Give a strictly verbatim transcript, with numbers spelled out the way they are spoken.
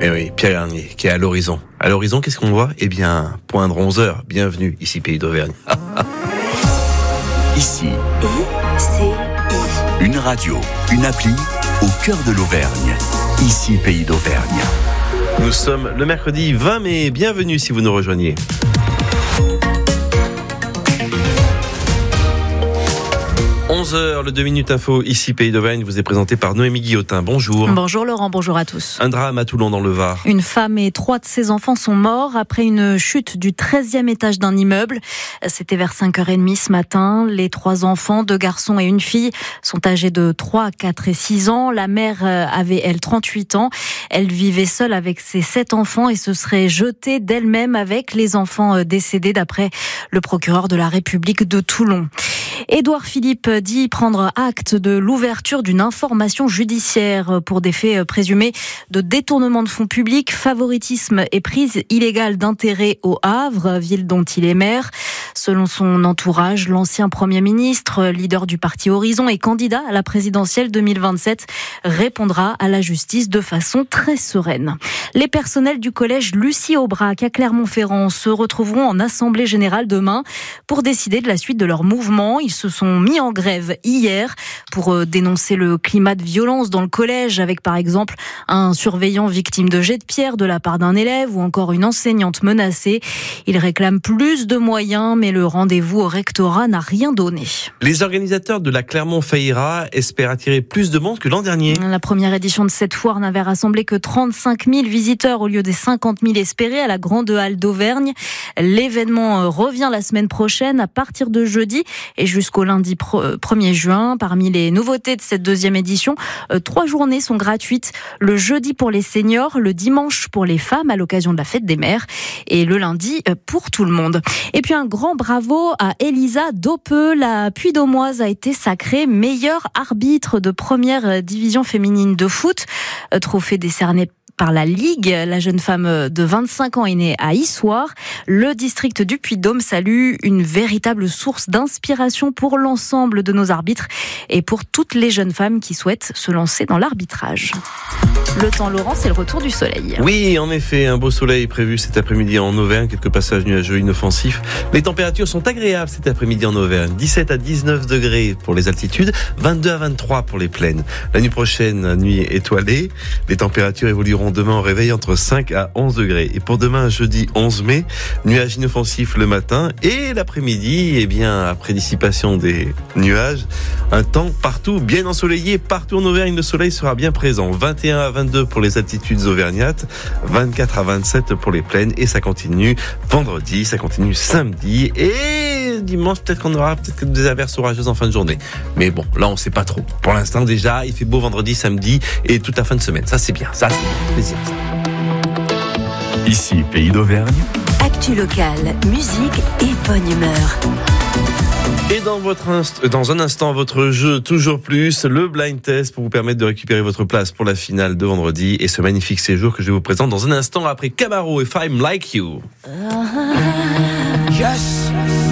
Eh oui, Pierre Garnier, qui est à l'horizon. À l'horizon, qu'est-ce qu'on voit ? Eh bien, poindre onze heures. Bienvenue, ici Pays d'Auvergne. Ici, I C I. Une radio, une appli, au cœur de l'Auvergne. Ici Pays d'Auvergne. Nous sommes le mercredi vingt mai. Bienvenue si vous nous rejoignez. onze heures, le deux minutes info, ici Pays d'Auvergne, vous est présenté par Noémie Guillotin. Bonjour. Bonjour Laurent, bonjour à tous. Un drame à Toulon dans le Var. Une femme et trois de ses enfants sont morts après une chute du treizième étage d'un immeuble. C'était vers cinq heures trente ce matin. Les trois enfants, deux garçons et une fille, sont âgés de trois, quatre et six ans. La mère avait, elle, trente-huit ans. Elle vivait seule avec ses sept enfants et se serait jetée d'elle-même avec les enfants décédés, d'après le procureur de la République de Toulon. Édouard Philippe dit prendre acte de l'ouverture d'une information judiciaire pour des faits présumés de détournement de fonds publics, favoritisme et prise illégale d'intérêt au Havre, ville dont il est maire. Selon son entourage, l'ancien Premier ministre, leader du parti Horizon et candidat à la présidentielle deux mille vingt-sept, répondra à la justice de façon très sereine. Les personnels du collège Lucie Aubrac à Clermont-Ferrand se retrouveront en assemblée générale demain pour décider de la suite de leur mouvement. Ils se sont mis en grève hier pour dénoncer le climat de violence dans le collège, avec par exemple un surveillant victime de jet de pierre de la part d'un élève ou encore une enseignante menacée. Ils réclament plus de moyens, mais le rendez-vous au rectorat n'a rien donné. Les organisateurs de la Clermont-Feira espèrent attirer plus de monde que l'an dernier. La première édition de cette foire n'avait rassemblé que trente-cinq mille visiteurs au lieu des cinquante mille espérés à la Grande Halle d'Auvergne. L'événement revient la semaine prochaine à partir de jeudi et jusqu'au lundi premier juin. Parmi les nouveautés de cette deuxième édition, trois journées sont gratuites. Le jeudi pour les seniors, le dimanche pour les femmes à l'occasion de la fête des mères et le lundi pour tout le monde. Et puis un grand bravo à Elisa Dopeux. La Puy-d'Aumoise a été sacrée meilleure arbitre de première division féminine de foot. Trophée décerné par la Ligue. La jeune femme de vingt-cinq ans est née à Issoire. Le district du Puy-de-Dôme salue une véritable source d'inspiration pour l'ensemble de nos arbitres et pour toutes les jeunes femmes qui souhaitent se lancer dans l'arbitrage. Le temps, Laurent, c'est le retour du soleil. Oui, en effet, un beau soleil prévu cet après-midi en Auvergne, quelques passages nuageux inoffensifs. Les températures sont agréables cet après-midi en Auvergne. dix-sept à dix-neuf degrés pour les altitudes, vingt-deux à vingt-trois pour les plaines. La nuit prochaine, nuit étoilée. Les températures évolueront demain au réveil entre cinq à onze degrés. Et pour demain, jeudi onze mai, nuages inoffensifs le matin et l'après-midi, eh bien, après dissipation des nuages, un temps partout bien ensoleillé. Partout en Auvergne, le soleil sera bien présent. vingt et un à vingt-deux pour les altitudes auvergnates, vingt-quatre à vingt-sept pour les plaines et ça continue vendredi, ça continue samedi et dimanche, peut-être qu'on aura peut-être des averses orageuses en fin de journée. Mais bon, là, on sait pas trop. Pour l'instant, déjà, il fait beau vendredi, samedi et toute la fin de semaine. Ça, c'est bien. Ça, c'est plaisir. Ça. Ici Pays d'Auvergne. Actu locale, musique et bonne humeur. Et dans votre inst- dans un instant, votre jeu toujours plus, le blind test pour vous permettre de récupérer votre place pour la finale de vendredi et ce magnifique séjour que je vous présente dans un instant après Camaro et If I'm Like You. Yes.